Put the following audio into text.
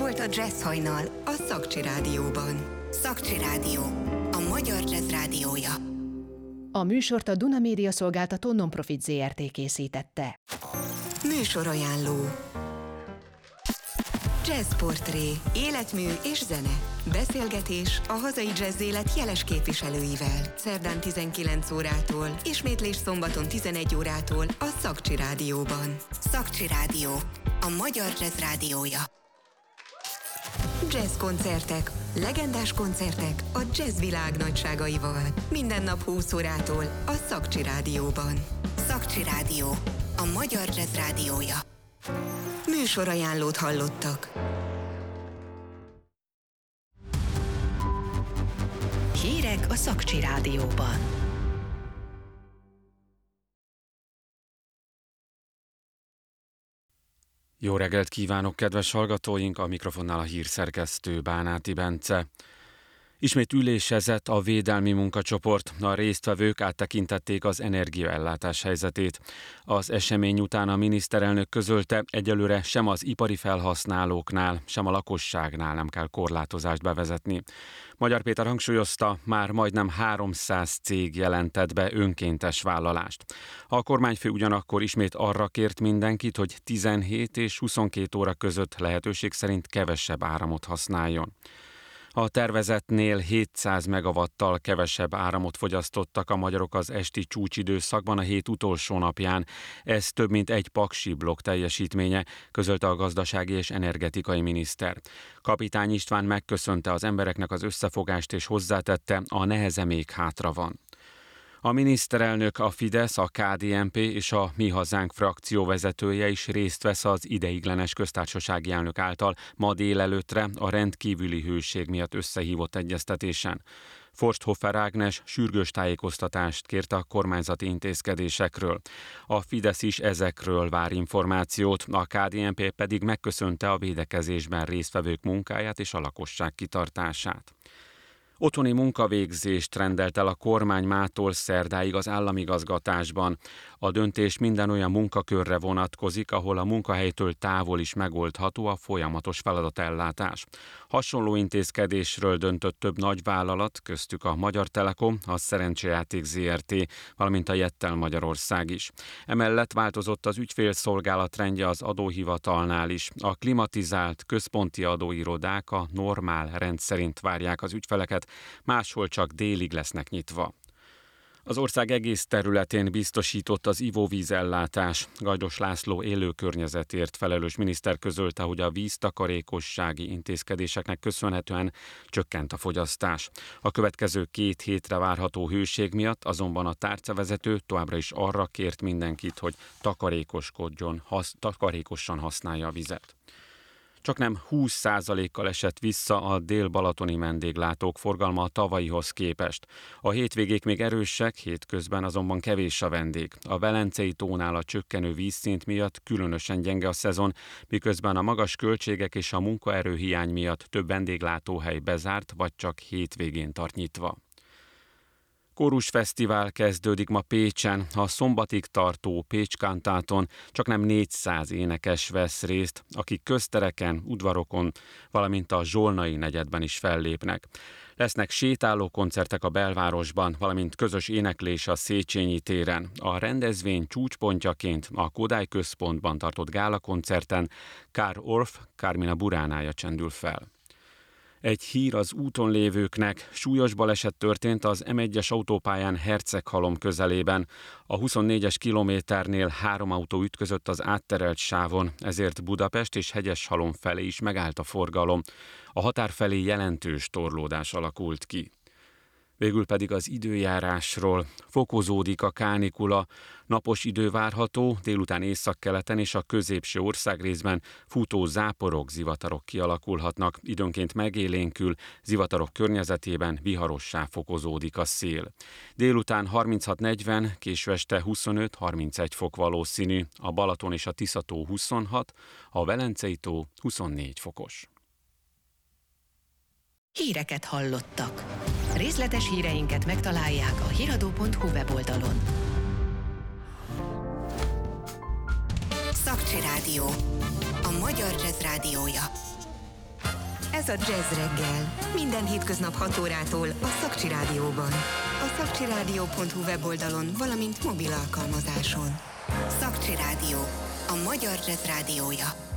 volt a Jazz Hajnal a Szakcsi Rádióban. Szakcsi Rádió, a magyar jazz rádiója. A műsort a Duna Média Szolgáltató Non-Profit Zrt. Készítette. Műsorajánló. Jazzportré, életmű és zene. Beszélgetés a hazai jazz élet jeles képviselőivel. Szerdán 19 órától, ismétlés szombaton 11 órától a Szakcsi Rádióban. Szakcsi Rádió, a magyar jazz rádiója. Jazz koncertek, legendás koncertek a jazz világ nagyságaival. Minden nap 20 órától a Szakcsi Rádióban. Szakcsi Rádió, a magyar jazz rádiója. Műsorajánlót hallottak. Hírek a Szakcsi Rádióban. Jó reggelt kívánok, kedves hallgatóink! A mikrofonnál a hírszerkesztő Bánáti Bence. Ismét ülésezett a védelmi munkacsoport. A résztvevők áttekintették az energiaellátás helyzetét. Az esemény után a miniszterelnök közölte, egyelőre sem az ipari felhasználóknál, sem a lakosságnál nem kell korlátozást bevezetni. Magyar Péter hangsúlyozta, már majdnem 300 cég jelentett be önkéntes vállalást. A kormányfő ugyanakkor ismét arra kért mindenkit, hogy 17 és 22 óra között lehetőség szerint kevesebb áramot használjon. A tervezetnél 700 megawattal kevesebb áramot fogyasztottak a magyarok az esti csúcsidőszakban a hét utolsó napján. Ez több mint egy paksi blokk teljesítménye, közölte a gazdasági és energetikai miniszter. Kapitány István megköszönte az embereknek az összefogást és hozzátette, a neheze még hátra van. A miniszterelnök, a Fidesz, a KDNP és a Mi Hazánk frakció vezetője is részt vesz az ideiglenes köztársasági elnök által ma délelőttre a rendkívüli hőség miatt összehívott egyeztetésen. Forsthofer Ágnes sürgős tájékoztatást kért a kormányzati intézkedésekről. A Fidesz is ezekről vár információt, a KDNP pedig megköszönte a védekezésben résztvevők munkáját és a lakosság kitartását. Otthoni munkavégzést rendelt el a kormány mától szerdáig az államigazgatásban. A döntés minden olyan munkakörre vonatkozik, ahol a munkahelytől távol is megoldható a folyamatos feladatellátás. Hasonló intézkedésről döntött több nagyvállalat, köztük a Magyar Telekom, a Szerencsejáték Zrt., valamint a Jettel Magyarország is. Emellett változott az ügyfélszolgálat rendje az adóhivatalnál is. A klimatizált központi adóirodák a normál rend szerint várják az ügyfeleket, máshol csak délig lesznek nyitva. Az ország egész területén biztosított az ivóvízellátás. Gajdos László élő környezetért felelős miniszter közölte, hogy a víztakarékossági intézkedéseknek köszönhetően csökkent a fogyasztás. A következő 2 hétre várható hőség miatt azonban a tárcavezető továbbra is arra kért mindenkit, hogy takarékosan használja a vizet. Csaknem 20%-kal esett vissza a dél-balatoni vendéglátók forgalma a tavalyihoz képest. A hétvégék még erősek, hétközben azonban kevés a vendég. A Velencei tónál a csökkenő vízszint miatt különösen gyenge a szezon, miközben a magas költségek és a munkaerőhiány miatt több vendéglátóhely bezárt, vagy csak hétvégén tart nyitva. Kórusfesztivál kezdődik ma Pécsen. A szombatig tartó Pécs Kantáton csaknem 400 énekes vesz részt, akik köztereken, udvarokon, valamint a Zsolnai negyedben is fellépnek. Lesznek sétáló koncertek a belvárosban, valamint közös éneklés a Széchenyi téren. A rendezvény csúcspontjaként a Kodály Központban tartott gálakoncerten Kár Orff, Kármina Buránája csendül fel. Egy hír az úton lévőknek. Súlyos baleset történt az M1-es autópályán Herceghalom közelében. A 24-es kilométernél 3 autó ütközött az átterelt sávon, ezért Budapest és Hegyeshalom felé is megállt a forgalom. A határ felé jelentős torlódás alakult ki. Végül pedig az időjárásról. Fokozódik a kánikula, napos idő várható, délután északkeleten és a középső országrészben futó záporok, zivatarok kialakulhatnak, időnként megélénkül, zivatarok környezetében viharossá fokozódik a szél. Délután 36-40, késő este 25-31 fok valószínű, a Balaton és a Tisza-tó 26, a Velencei-tó 24 fokos. Híreket hallottak. Részletes híreinket megtalálják a hiradó.hu weboldalon. Szakcsi Rádió, a magyar jazz rádiója. Ez a Jazz Reggel. Minden hétköznap 6 órától a Szakcsi Rádióban. A szakcsiradio.hu weboldalon, valamint mobil alkalmazáson. Szakcsi Rádió. A magyar jazz rádiója.